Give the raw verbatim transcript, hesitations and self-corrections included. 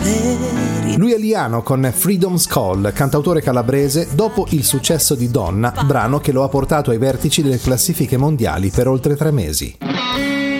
Lui è Liano con Freedom's Call, cantautore calabrese, dopo il successo di Donna, brano che lo ha portato ai vertici delle classifiche mondiali per oltre tre mesi.